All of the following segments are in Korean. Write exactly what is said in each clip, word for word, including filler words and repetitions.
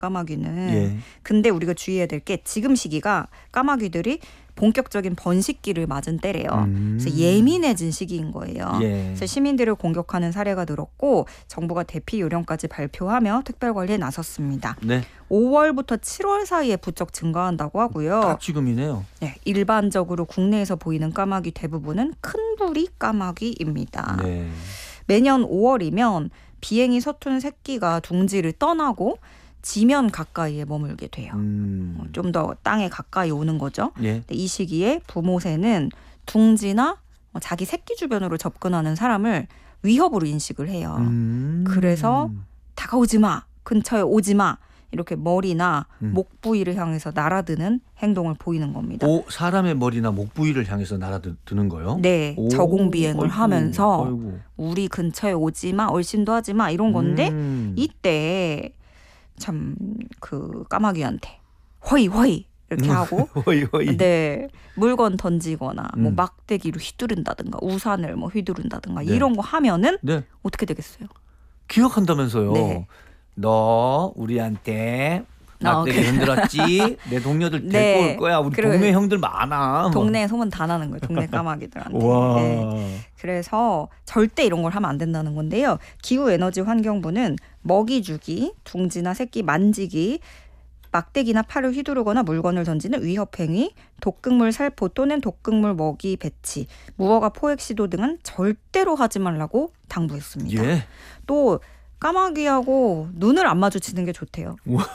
까마귀는. 예. 근데 우리가 주의해야 될 게 지금 시기가 까마귀들이 본격적인 번식기를 맞은 때래요. 음. 그래서 예민해진 시기인 거예요. 예. 그래서 시민들을 공격하는 사례가 늘었고 정부가 대피 요령까지 발표하며 특별 관리에 나섰습니다. 네. 오월부터 칠월 사이에 부쩍 증가한다고 하고요. 딱 지금이네요. 네, 일반적으로 국내에서 보이는 까마귀 대부분은 큰 부리 까마귀입니다. 네. 매년 오월이면 비행이 서툰 새끼가 둥지를 떠나고 지면 가까이에 머물게 돼요. 음. 좀 더 땅에 가까이 오는 거죠. 예. 근데 이 시기에 부모새는 둥지나 자기 새끼 주변으로 접근하는 사람을 위협으로 인식을 해요. 음. 그래서 다가오지 마, 근처에 오지 마 이렇게 머리나 음. 목 부위를 향해서 날아드는 행동을 보이는 겁니다. 오, 사람의 머리나 목 부위를 향해서 날아드는 거요? 네, 오, 저공 비행을 어이구, 하면서 어이구. 우리 근처에 오지 마, 얼씬도 하지 마 이런 건데 음. 이때 참 그 까마귀한테 허이 허이 이렇게 하고 허이 허이. 네, 물건 던지거나 뭐 음. 막대기로 휘두른다든가 우산을 뭐 휘두른다든가 네. 이런 거 하면은 네. 어떻게 되겠어요? 기억한다면서요. 네. 너 우리한테 막대기 어, 그- 흔들었지? 내 동료들 데리고 네. 올 거야. 우리 그리고 동네 형들 많아. 뭐. 동네에 소문 다 나는 거예요. 동네 까마귀들한테. 와. 네. 그래서 절대 이런 걸 하면 안 된다는 건데요. 기후에너지환경부는 먹이 주기, 둥지나 새끼 만지기, 막대기나 팔을 휘두르거나 물건을 던지는 위협행위, 독극물 살포 또는 독극물 먹이 배치, 무허가 포획 시도 등은 절대로 하지 말라고 당부했습니다. 예. 또 까마귀하고 눈을 안 마주치는 게 좋대요.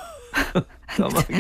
까마귀.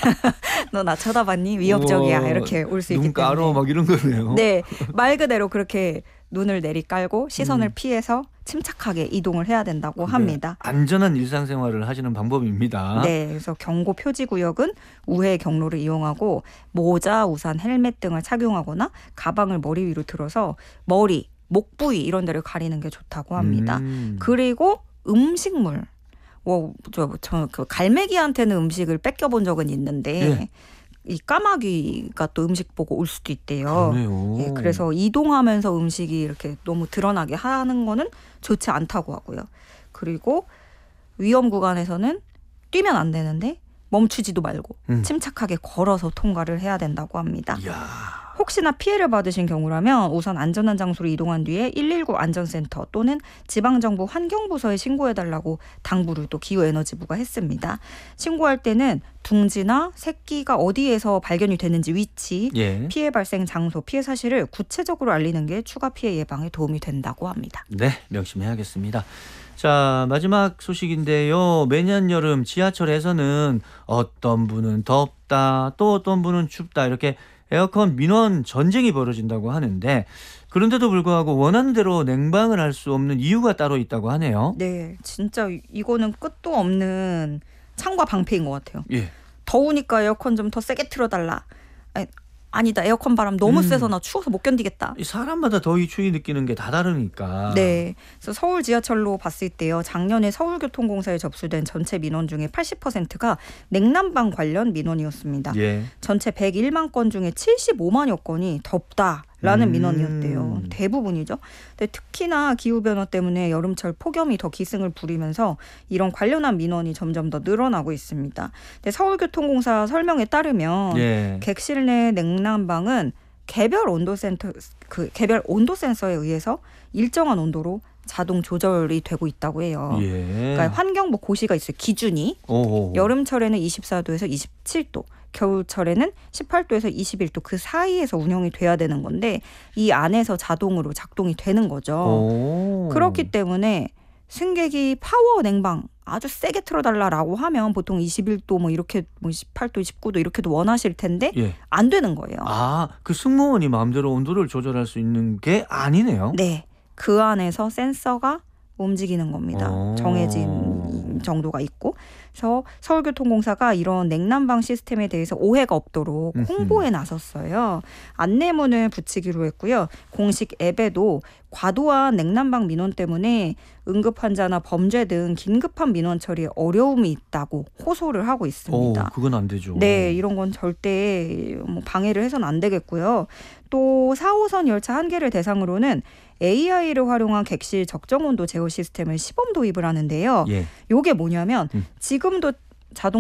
너 나 쳐다봤니? 위협적이야. 우와, 이렇게 올 수 있기 눈 깔어 때문에. 막 이런 거네요. 네, 말 그대로 그렇게 눈을 내리깔고 시선을 음. 피해서 침착하게 이동을 해야 된다고 네. 합니다. 안전한 일상생활을 하시는 방법입니다. 네, 그래서 경고 표지 구역은 우회 경로를 이용하고 모자, 우산, 헬멧 등을 착용하거나 가방을 머리 위로 들어서 머리, 목 부위 이런 데를 가리는 게 좋다고 합니다. 음. 그리고 음식물. 뭐, 저, 저, 그 갈매기한테는 음식을 뺏겨본 적은 있는데 예. 이 까마귀가 또 음식 보고 올 수도 있대요. 그러네요. 예, 그래서 이동하면서 음식이 이렇게 너무 드러나게 하는 거는 좋지 않다고 하고요. 그리고 위험 구간에서는 뛰면 안 되는데 멈추지도 말고 음. 침착하게 걸어서 통과를 해야 된다고 합니다. 이야. 혹시나 피해를 받으신 경우라면 우선 안전한 장소로 이동한 뒤에 일일구 안전센터 또는 지방정부 환경부서에 신고해달라고 당부를 또 기후에너지부가 했습니다. 신고할 때는 둥지나 새끼가 어디에서 발견이 되는지 위치, 예. 피해 발생 장소, 피해 사실을 구체적으로 알리는 게 추가 피해 예방에 도움이 된다고 합니다. 네, 명심해야겠습니다. 자, 마지막 소식인데요. 매년 여름 지하철에서는 어떤 분은 덥다, 또 어떤 분은 춥다 이렇게 에어컨 민원 전쟁이 벌어진다고 하는데 그런데도 불구하고 원하는 대로 냉방을 할 수 없는 이유가 따로 있다고 하네요. 네, 진짜 이거는 끝도 없는 창과 방패인 것 같아요. 예. 더우니까 에어컨 좀 더 세게 틀어달라. 아니, 아니다, 에어컨 바람 너무 음. 세서 나 추워서 못 견디겠다. 이 사람마다 더위 추위 느끼는 게 다 다르니까. 네, 그래서 서울 지하철로 봤을 때요. 작년에 서울교통공사에 접수된 전체 민원 중에 팔십 퍼센트가 냉난방 관련 민원이었습니다. 예. 전체 백일만 건 중에 칠십오만여 건이 덥다라는 음. 민원이었대요. 대부분이죠. 근데 특히나 기후변화 때문에 여름철 폭염이 더 기승을 부리면서 이런 관련한 민원이 점점 더 늘어나고 있습니다. 근데 서울교통공사 설명에 따르면 예. 객실 내 냉난방은 개별 온도 센터 그 개별 온도 센서에 의해서 일정한 온도로 자동 조절이 되고 있다고 해요. 예. 그러니까 환경부 고시가 있어요. 기준이. 오호. 여름철에는 이십사 도에서 이십칠 도, 겨울철에는 십팔 도에서 이십일 도 그 사이에서 운영이 돼야 되는 건데 이 안에서 자동으로 작동이 되는 거죠. 오. 그렇기 때문에 승객이 파워 냉방 아주 세게 틀어달라라고 하면 보통 이십일 도 뭐 이렇게 뭐 십팔 도, 십구 도 이렇게도 원하실 텐데 예. 안 되는 거예요. 아, 그 승무원이 마음대로 온도를 조절할 수 있는 게 아니네요. 네, 그 안에서 센서가 움직이는 겁니다. 오. 정해진 정도가 있고. 그래서 서울교통공사가 이런 냉난방 시스템에 대해서 오해가 없도록 음흠. 홍보에 나섰어요. 안내문을 붙이기로 했고요. 공식 앱에도 과도한 냉난방 민원 때문에 응급환자나 범죄 등 긴급한 민원 처리에 어려움이 있다고 호소를 하고 오, 있습니다. 그건 안 되죠. 네, 이런 건 절대 뭐 방해를 해서는 안 되겠고요. 또 사 호선 열차 한 개를 대상으로는 에이아이를 활용한 객실 적정 온도 제어 시스템을 시범 도입을 하는데요. 예. 요게 뭐냐면 음. 지금도 자동